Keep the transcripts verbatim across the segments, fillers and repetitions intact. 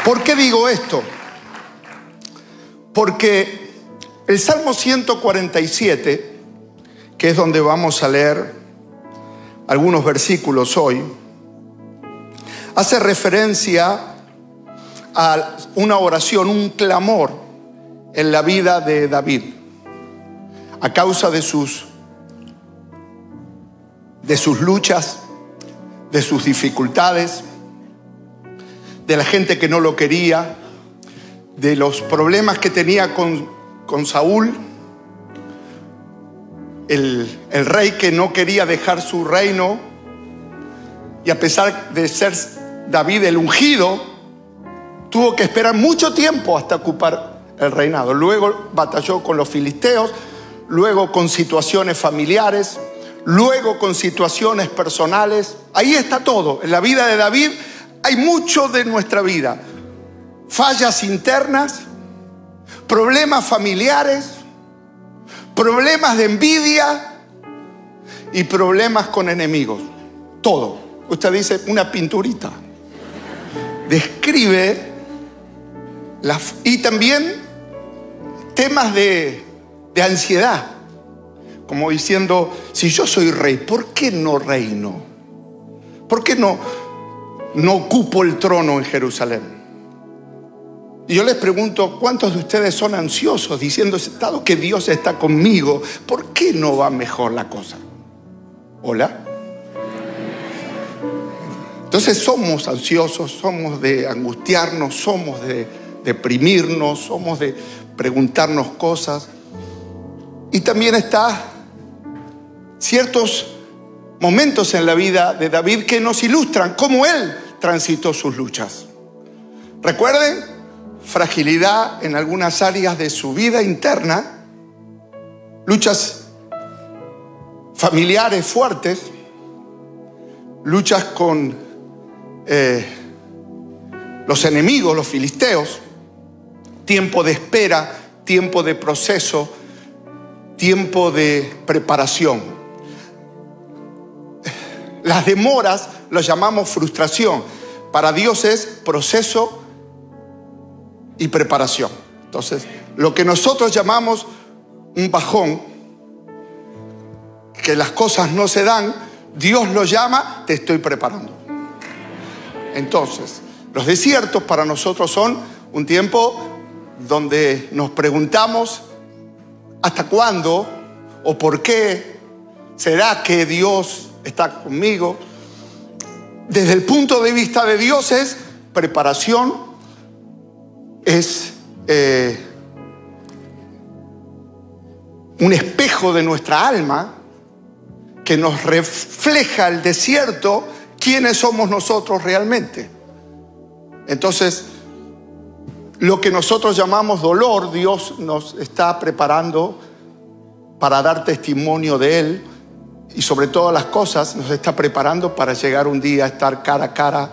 ¿Por qué digo esto? Porque el Salmo ciento cuarenta y siete, que es donde vamos a leer algunos versículos hoy, hace referencia a una oración, un clamor en la vida de David, a causa de sus, de sus luchas, de sus dificultades, de la gente que no lo quería, de los problemas que tenía con, con Saúl, el, el rey que no quería dejar su reino, y a pesar de ser David el ungido, tuvo que esperar mucho tiempo hasta ocupar el reinado. Luego batalló con los filisteos, luego con situaciones familiares, luego con situaciones personales. Ahí está todo. En la vida de David hay mucho de nuestra vida. Fallas internas, problemas familiares, problemas de envidia y problemas con enemigos. Todo. Usted dice una pinturita. Describe la, y también temas de, de ansiedad. Como diciendo, si yo soy rey, ¿por qué no reino? ¿Por qué no, no ocupo el trono en Jerusalén? Y yo les pregunto, ¿cuántos de ustedes son ansiosos diciendo, dado que Dios está conmigo, ¿por qué no va mejor la cosa? ¿Hola? Entonces somos ansiosos, somos de angustiarnos, somos de deprimirnos, somos de preguntarnos cosas. Y también está ciertos momentos en la vida de David que nos ilustran cómo él transitó sus luchas. Recuerden, fragilidad en algunas áreas de su vida interna, luchas familiares fuertes, luchas con eh, los enemigos, los filisteos, tiempo de espera, tiempo de proceso, tiempo de preparación. Las demoras los llamamos frustración. Para Dios es proceso y preparación. Entonces, lo que nosotros llamamos un bajón, que las cosas no se dan, Dios lo llama, te estoy preparando. Entonces, los desiertos para nosotros son un tiempo donde nos preguntamos ¿hasta cuándo? ¿O por qué? ¿Será que Dios está conmigo? Desde el punto de vista de Dios es preparación, es eh, un espejo de nuestra alma que nos refleja el desierto, quiénes somos nosotros realmente. Entonces, lo que nosotros llamamos dolor, Dios nos está preparando para dar testimonio de Él, y sobre todas las cosas nos está preparando para llegar un día a estar cara a cara,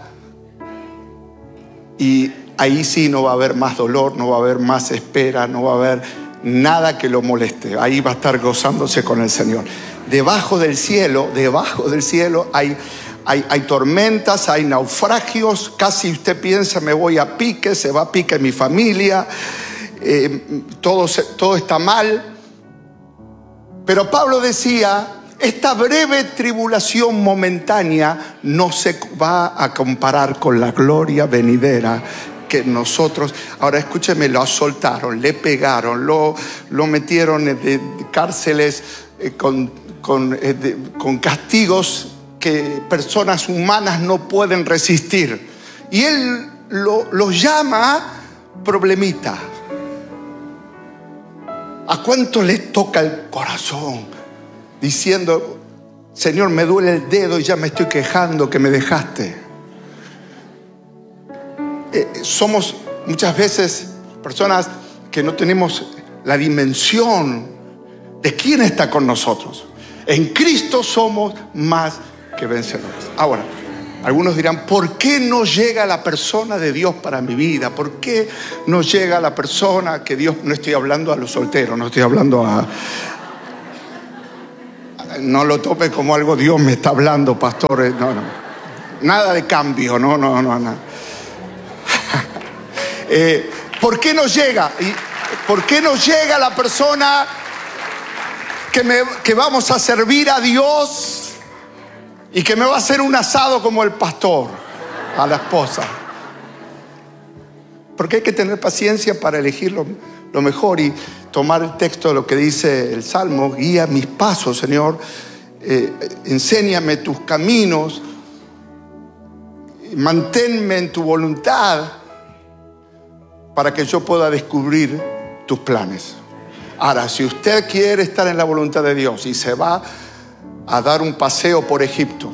y ahí sí no va a haber más dolor, no va a haber más espera, no va a haber nada que lo moleste. Ahí va a estar gozándose con el Señor. Debajo del cielo, debajo del cielo hay, hay, hay tormentas, hay naufragios. Casi usted piensa, me voy a pique, se va a pique mi familia, eh, todo, todo está mal. Pero Pablo decía, esta breve tribulación momentánea no se va a comparar con la gloria venidera que nosotros. Ahora escúcheme, lo asoltaron, le pegaron, lo, lo metieron en de, de cárceles eh, con, con, eh, de, con castigos que personas humanas no pueden resistir. Y él lo, lo llama problemita. ¿A cuánto le toca el corazón? Diciendo, Señor, me duele el dedo y ya me estoy quejando que me dejaste. Eh, somos muchas veces personas que no tenemos la dimensión de quién está con nosotros. En Cristo somos más que vencedores. Ahora, algunos dirán, ¿por qué no llega la persona de Dios para mi vida? ¿Por qué no llega la persona que Dios? No estoy hablando a los solteros, no estoy hablando a... No lo tome como algo, Dios me está hablando, pastor. No, no. Nada de cambio, no, no, no, no. Eh, ¿Por qué no llega? ¿Y ¿Por qué no llega la persona que, me, que vamos a servir a Dios y que me va a hacer un asado como el pastor a la esposa? Porque hay que tener paciencia para elegir lo, lo mejor y tomar el texto de lo que dice el Salmo. Guía mis pasos, Señor. Eh, enséñame tus caminos. Manténme en tu voluntad para que yo pueda descubrir tus planes. Ahora, si usted quiere estar en la voluntad de Dios y se va a dar un paseo por Egipto,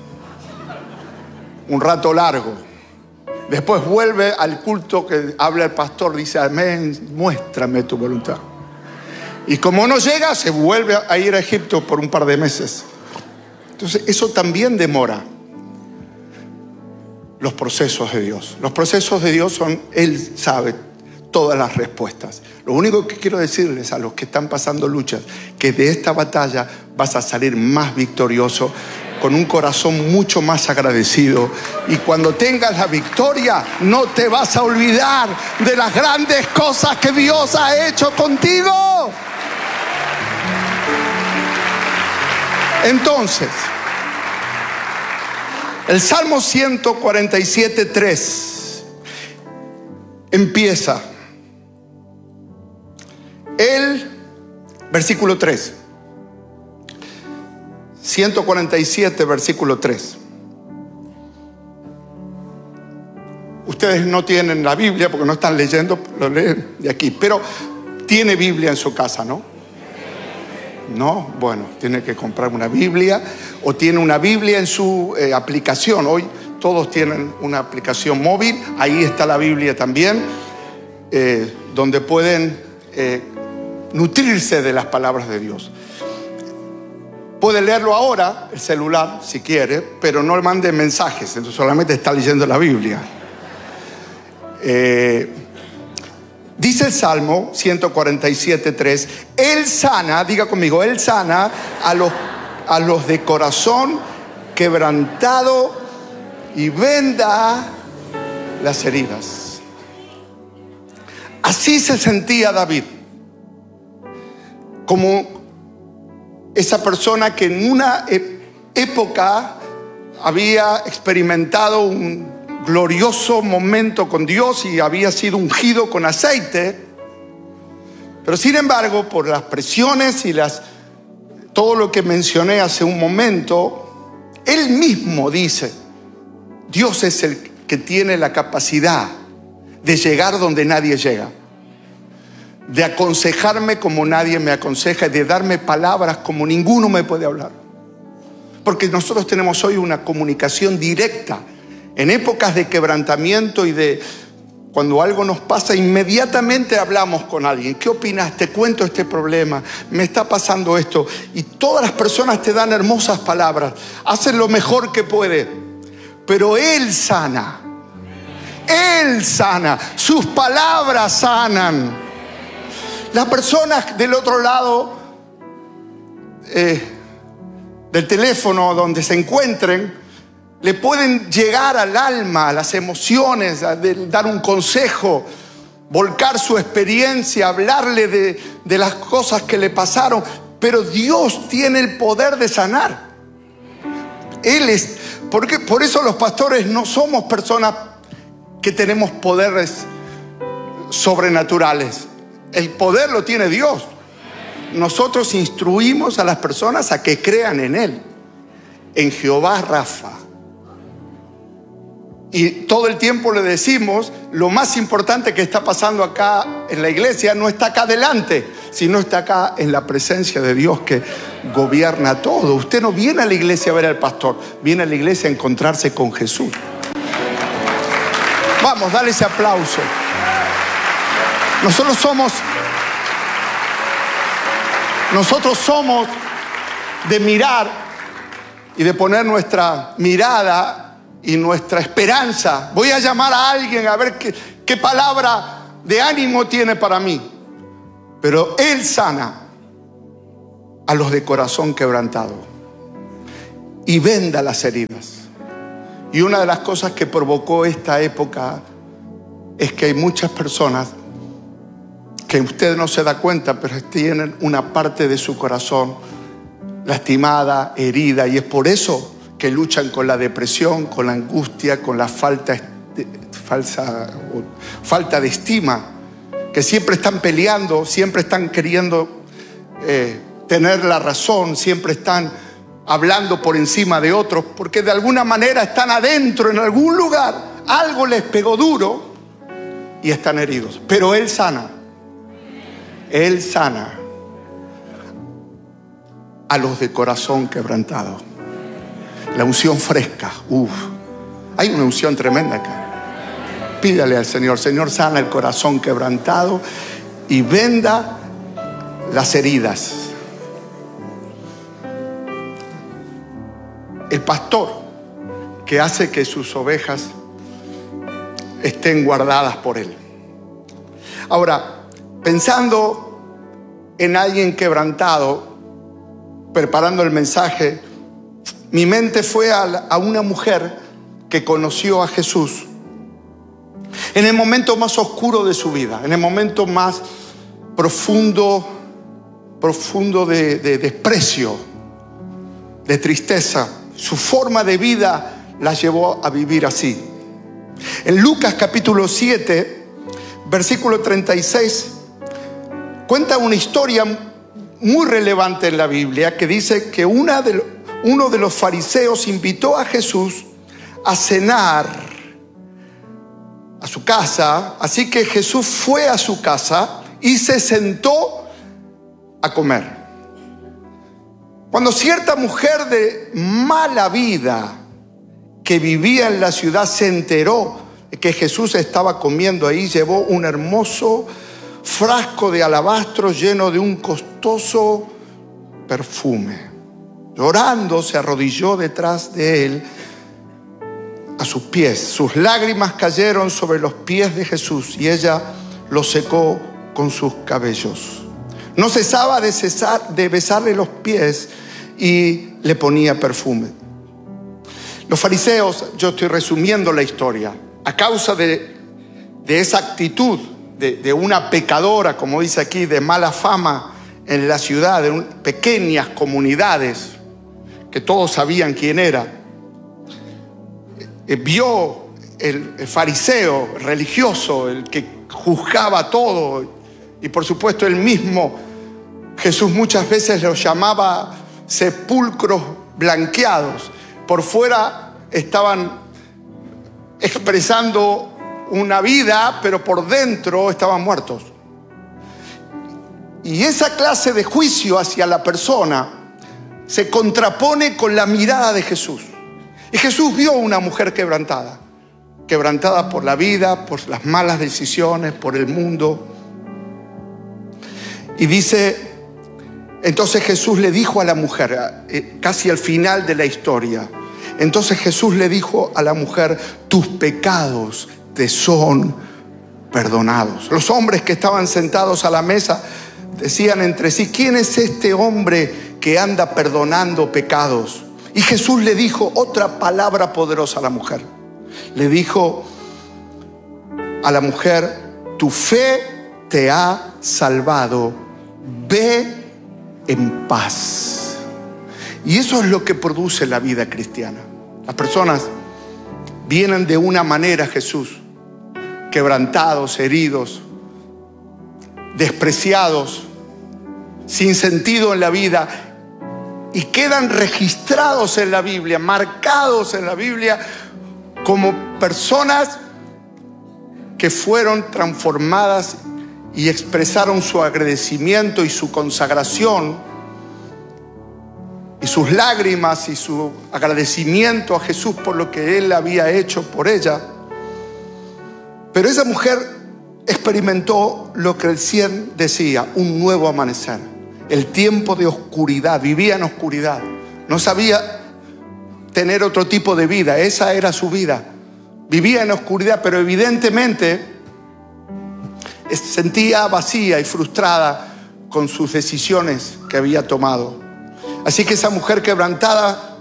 un rato largo, después vuelve al culto que habla el pastor, dice, amén, muéstrame tu voluntad. Y como no llega, se vuelve a ir a Egipto por un par de meses. Entonces, eso también demora los procesos de Dios. Los procesos de Dios son, Él sabe todas las respuestas. Lo único que quiero decirles a los que están pasando luchas, que de esta batalla vas a salir más victorioso, con un corazón mucho más agradecido. Y cuando tengas la victoria, no te vas a olvidar de las grandes cosas que Dios ha hecho contigo. Entonces, el Salmo ciento cuarenta y siete, tres empieza. El versículo tres. ciento cuarenta y siete, versículo tres. Ustedes no tienen la Biblia porque no están leyendo, lo leen de aquí. Pero tiene Biblia en su casa, ¿no? No, bueno, tiene que comprar una Biblia o tiene una Biblia en su eh, aplicación. Hoy todos tienen una aplicación móvil, ahí está la Biblia también, eh, donde pueden eh, nutrirse de las palabras de Dios. Puede leerlo ahora, el celular, si quiere, pero no le mande mensajes, entonces solamente está leyendo la Biblia. Eh, dice el Salmo ciento cuarenta y siete, tres, Él sana, diga conmigo, Él sana a los, a los de corazón quebrantado y venda las heridas. Así se sentía David, como esa persona que en una época había experimentado un glorioso momento con Dios y había sido ungido con aceite, pero sin embargo, por las presiones y las, todo lo que mencioné hace un momento, él mismo dice, Dios es el que tiene la capacidad de llegar donde nadie llega, de aconsejarme como nadie me aconseja, de darme palabras como ninguno me puede hablar. Porque nosotros tenemos hoy una comunicación directa. En épocas de quebrantamiento y de cuando algo nos pasa, inmediatamente hablamos con alguien. ¿Qué opinas? Te cuento este problema, me está pasando esto. Y todas las personas te dan hermosas palabras, hacen lo mejor que puede. Pero Él sana. Él sana. Sus palabras sanan. Las personas del otro lado eh, del teléfono donde se encuentren, le pueden llegar al alma, a las emociones, a de, dar un consejo, volcar su experiencia, hablarle de, de las cosas que le pasaron. Pero Dios tiene el poder de sanar. Él es, porque, por eso los pastores no somos personas que tenemos poderes sobrenaturales. El poder lo tiene Dios. Nosotros instruimos a las personas a que crean en Él, en Jehová Rafa. Y todo el tiempo le decimos, lo más importante que está pasando acá en la iglesia no está acá adelante, sino está acá en la presencia de Dios que gobierna todo. Usted no viene a la iglesia a ver al pastor, viene a la iglesia a encontrarse con Jesús. Vamos, dale ese aplauso. Nosotros somos, nosotros somos de mirar y de poner nuestra mirada y nuestra esperanza. Voy a llamar a alguien a ver qué, qué palabra de ánimo tiene para mí. Pero Él sana a los de corazón quebrantado y venda las heridas. Y una de las cosas que provocó esta época es que hay muchas personas que usted no se da cuenta, pero tienen una parte de su corazón lastimada, herida, y es por eso que luchan con la depresión, con la angustia, con la falta, falsa, falta de estima, que siempre están peleando, siempre están queriendo eh, tener la razón, siempre están hablando por encima de otros, porque de alguna manera están adentro, en algún lugar, algo les pegó duro y están heridos. Pero Él sana, Él sana a los de corazón quebrantado. La unción fresca, uff, hay una unción tremenda acá. Pídale al Señor, Señor, sana el corazón quebrantado y venda las heridas. El pastor que hace que sus ovejas estén guardadas por Él. Ahora, pensando en alguien quebrantado, preparando el mensaje, mi mente fue a, la, a una mujer que conoció a Jesús en el momento más oscuro de su vida, en el momento más profundo, profundo de, de desprecio, de tristeza. Su forma de vida la llevó a vivir así. En Lucas capítulo siete, versículo treinta y seis, cuenta una historia muy relevante en la Biblia que dice que una de, uno de los fariseos invitó a Jesús a cenar a su casa. Así que Jesús fue a su casa y se sentó a comer. Cuando cierta mujer de mala vida que vivía en la ciudad se enteró de que Jesús estaba comiendo ahí, llevó un hermoso frasco de alabastro lleno de un costoso perfume. Llorando se arrodilló detrás de él a sus pies. Sus lágrimas cayeron sobre los pies de Jesús y ella los secó con sus cabellos. No cesaba de, cesar, de besarle los pies y le ponía perfume. Los fariseos, yo estoy resumiendo la historia, a causa de, de esa actitud de, de una pecadora, como dice aquí, de mala fama en la ciudad, de un, pequeñas comunidades que todos sabían quién era, eh, vio el, el fariseo el religioso, el que juzgaba todo, y por supuesto él mismo, Jesús muchas veces los llamaba sepulcros blanqueados. Por fuera estaban expresando una vida, pero por dentro estaban muertos. Y esa clase de juicio hacia la persona se contrapone con la mirada de Jesús. Y Jesús vio una mujer quebrantada, quebrantada por la vida, por las malas decisiones, por el mundo. Y dice, entonces Jesús le dijo a la mujer, eh, casi al final de la historia, entonces Jesús le dijo a la mujer, tus pecados te son perdonados. Los hombres que estaban sentados a la mesa decían entre sí, ¿quién es este hombre que anda perdonando pecados? Y Jesús le dijo otra palabra poderosa a la mujer. Le dijo a la mujer, tu fe te ha salvado, ve en paz. Y eso es lo que produce la vida cristiana. Las personas vienen de una manera a Jesús, quebrantados, heridos, despreciados, sin sentido en la vida, y quedan registrados en la Biblia, marcados en la Biblia como personas que fueron transformadas y expresaron su agradecimiento y su consagración y sus lágrimas y su agradecimiento a Jesús por lo que Él había hecho por ella. Pero esa mujer experimentó lo que el cien decía, un nuevo amanecer. El tiempo de oscuridad, vivía en oscuridad, no sabía tener otro tipo de vida, esa era su vida. Vivía en oscuridad, pero evidentemente sentía vacía y frustrada con sus decisiones que había tomado. Así que esa mujer quebrantada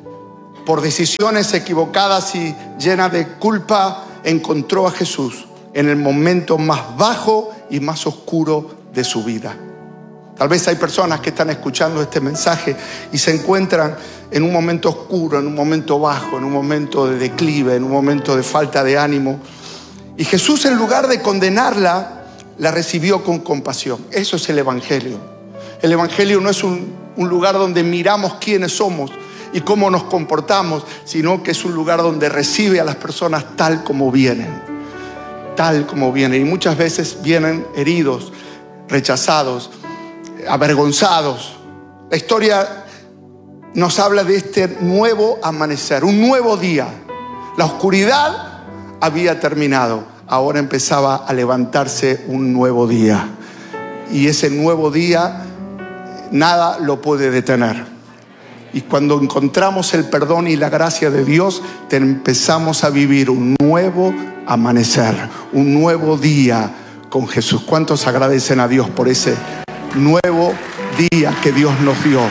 por decisiones equivocadas y llena de culpa encontró a Jesús en el momento más bajo y más oscuro de su vida. Tal vez hay personas que están escuchando este mensaje y se encuentran en un momento oscuro, en un momento bajo, en un momento de declive, en un momento de falta de ánimo. Y Jesús, en lugar de condenarla, la recibió con compasión. Eso es el Evangelio. El Evangelio no es un, un lugar donde miramos quiénes somos y cómo nos comportamos, sino que es un lugar donde recibe a las personas tal como vienen. Tal como vienen. Y muchas veces vienen heridos, rechazados, avergonzados. La historia nos habla de este nuevo amanecer, un nuevo día. La oscuridad había terminado, ahora empezaba a levantarse un nuevo día. Y ese nuevo día nada lo puede detener. Y cuando encontramos el perdón y la gracia de Dios, te empezamos a vivir un nuevo amanecer, un nuevo día con Jesús. ¿Cuántos agradecen a Dios por ese nuevo día que Dios nos dio?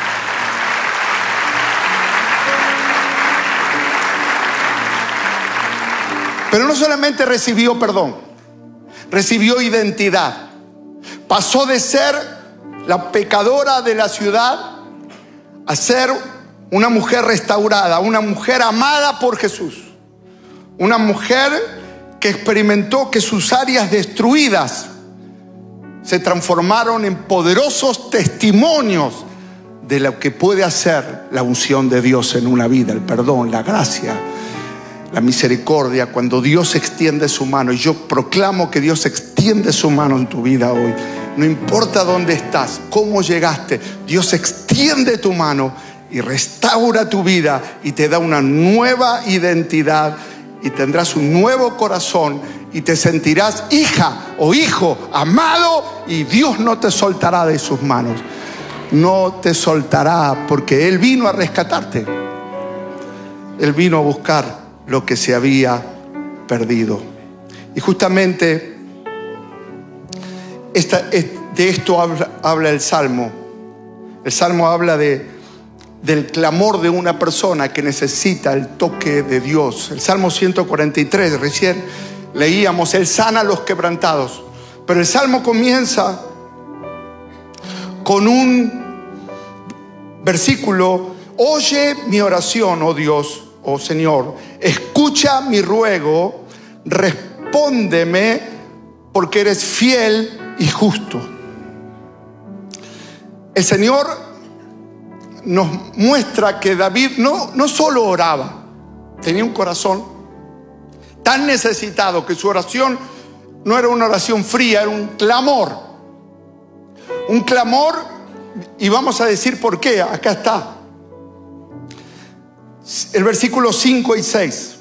Pero no solamente recibió perdón, recibió identidad. Pasó de ser la pecadora de la ciudad a ser una mujer restaurada, una mujer amada por Jesús. Una mujer que experimentó que sus áreas destruidas se transformaron en poderosos testimonios de lo que puede hacer la unción de Dios en una vida, el perdón, la gracia, la misericordia. Cuando Dios extiende su mano, y yo proclamo que Dios extiende su mano en tu vida hoy. No importa dónde estás, cómo llegaste, Dios extiende tu mano y restaura tu vida y te da una nueva identidad y tendrás un nuevo corazón y te sentirás hija o hijo amado, y Dios no te soltará de sus manos. No te soltará, porque Él vino a rescatarte. Él vino a buscar lo que se había perdido. Y justamente esta, de esto habla, habla el Salmo. El Salmo habla de, del clamor de una persona que necesita el toque de Dios. El Salmo ciento cuarenta y tres, recién leíamos, Él sana a los quebrantados. Pero el Salmo comienza con un versículo: oye mi oración, oh Dios, oh Señor, escucha mi ruego, respóndeme, porque eres fiel y justo. El Señor nos muestra que David no, no solo oraba, tenía un corazón tan necesitado que su oración no era una oración fría, era un clamor. Un clamor, y vamos a decir por qué. Acá está el versículo cinco y seis.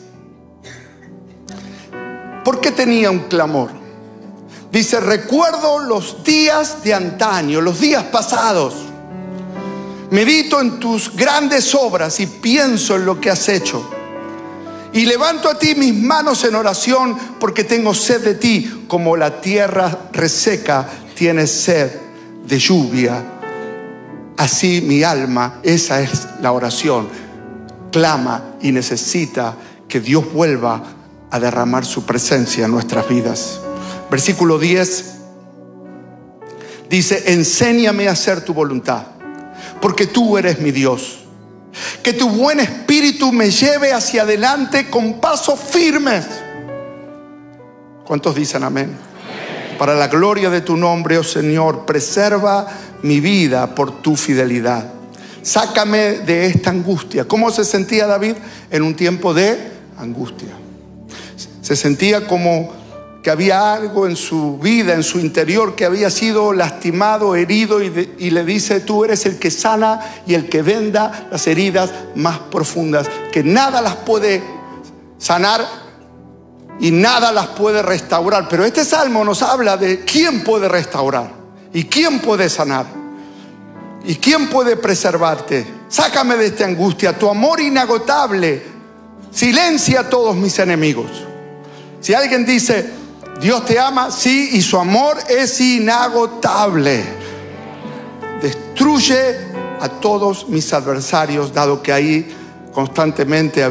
¿Por qué tenía un clamor? Dice: recuerdo los días de antaño, los días pasados. Medito en tus grandes obras y pienso en lo que has hecho. Y levanto a ti mis manos en oración, porque tengo sed de ti, como la tierra reseca tiene sed de lluvia. Así mi alma, esa es la oración, clama y necesita que Dios vuelva a derramar su presencia en nuestras vidas. Versículo diez dice: enséñame a hacer tu voluntad, porque tú eres mi Dios. Que tu buen espíritu me lleve hacia adelante con pasos firmes. ¿Cuántos dicen amén? Amén. Para la gloria de tu nombre, oh Señor, preserva mi vida por tu fidelidad. Sácame de esta angustia. ¿Cómo se sentía David en un tiempo de angustia? Se sentía como que había algo en su vida, en su interior, que había sido lastimado, herido, y, de, y le dice: tú eres el que sana y el que venda las heridas más profundas, que nada las puede sanar y nada las puede restaurar. Pero este salmo nos habla de quién puede restaurar y quién puede sanar y quién puede preservarte. Sácame de esta angustia. Tu amor inagotable silencia a todos mis enemigos. Si alguien dice: Dios te ama, sí, y su amor es inagotable. Destruye a todos mis adversarios, dado que ahí constantemente